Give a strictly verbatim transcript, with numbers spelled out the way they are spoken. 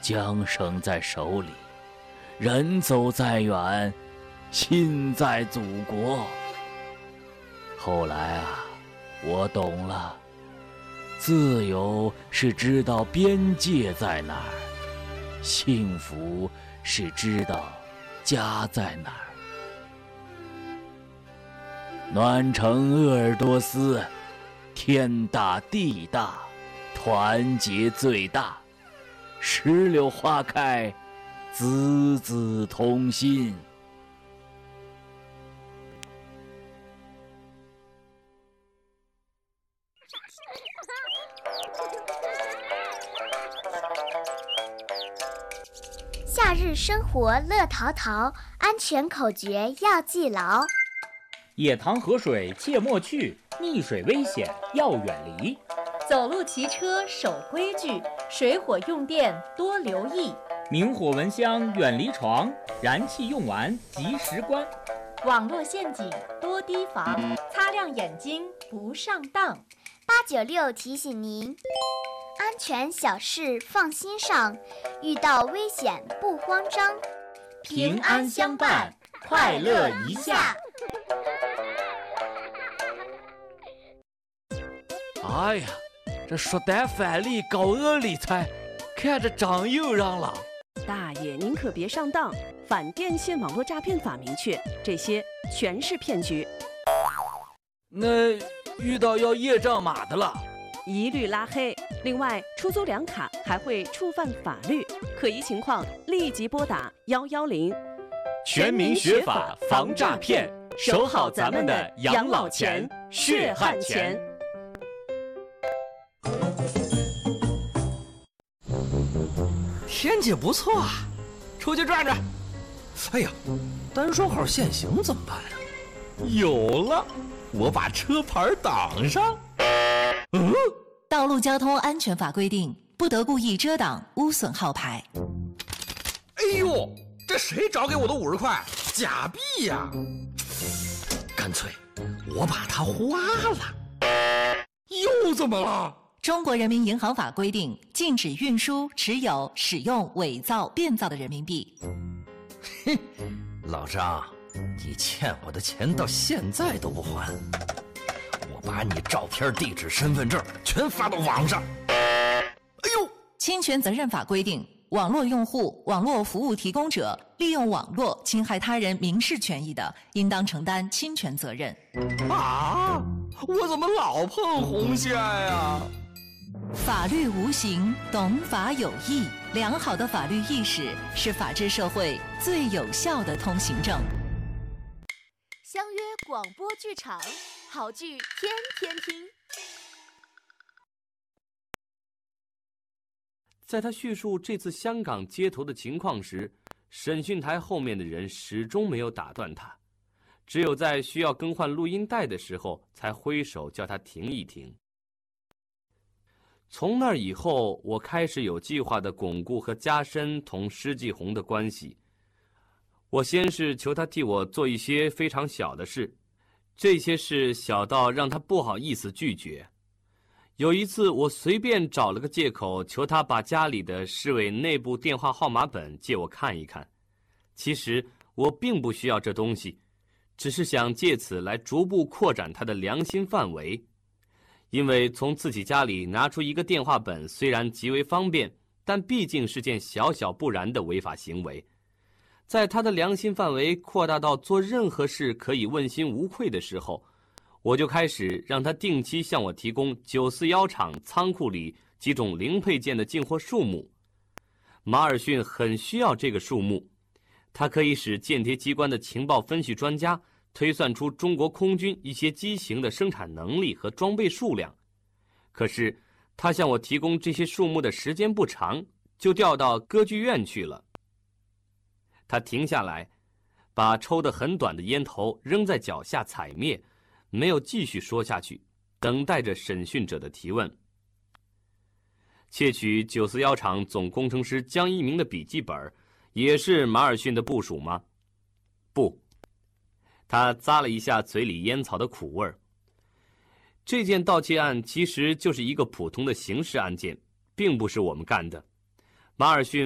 缰绳在手里，人走再远，心在祖国。后来啊，我懂了，自由是知道边界在哪儿，幸福是知道家在哪儿。暖城鄂尔多斯，天大地大，团结最大。石榴花开，子子同心。 夏日生活乐淘淘，安全口诀要记牢。 野塘河水切莫去，溺水危险要远离。 走路骑车守规矩，水火用电多留意。 明火蚊香远离床，燃气用完及时关。 网络陷阱多提防，擦亮眼睛不上当。 八九六提醒您，安全小事放心上，遇到危险不慌张， 平安相伴，快乐一下。 哎呀，这说单返利高额理财，看着长又让了。 大爷，您可别上当！反电信网络诈骗法明确，这些全是骗局。 那遇到要验证码的了， 一律拉黑。另外，出租两卡还会触犯法律，可疑情况立即拨打幺幺零。 全民学法防诈骗，守好咱们的养老钱、血汗钱。 天气不错啊，出去转转。哎呀，单双号限行怎么办啊？有了，我把车牌挡上。 嗯，道路交通安全法规定，不得故意遮挡、污损号牌。 哎呦，这谁找给我的五十块？假币呀！干脆我把它花了。又怎么了？ 中国人民银行法规定，禁止运输、持有、使用伪造、变造的人民币。 哼，老张，你欠我的钱到现在都不还，我把你照片、地址、身份证全发到网上。哎呦， 侵权责任法规定，网络用户、网络服务提供者利用网络侵害他人民事权益的，应当承担侵权责任。 啊，我怎么老碰红线呀？ 法律无形，懂法有义。良好的法律意识是法治社会最有效的通行证。 相约广播剧场，好剧天天听。 在他叙述这次香港街头的情况时，审讯台后面的人始终没有打断他，只有在需要更换录音带的时候，才挥手叫他停一停。从那以后，我开始有计划地巩固和加深同施继红的关系。我先是求他替我做一些非常小的事，这些事小到让他不好意思拒绝。有一次，我随便找了个借口，求他把家里的市委内部电话号码本借我看一看。其实我并不需要这东西，只是想借此来逐步扩展他的良心范围。因为从自己家里拿出一个电话本虽然极为方便，但毕竟是件小小不然的违法行为。在他的良心范围扩大到做任何事可以问心无愧的时候，我就开始让他定期向我提供九四一厂仓库里几种零配件的进货数目。马尔逊很需要这个数目，它可以使间谍机关的情报分析专家推算出中国空军一些机型的生产能力和装备数量。可是他向我提供这些数目的时间不长，就调到歌剧院去了。他停下来，把抽得很短的烟头扔在脚下踩灭，没有继续说下去，等待着审讯者的提问。窃取九四一厂总工程师江一鸣的笔记本，也是马尔逊的部属吗？不。他咂了一下嘴里烟草的苦味儿。这件盗窃案其实就是一个普通的刑事案件，并不是我们干的。马尔逊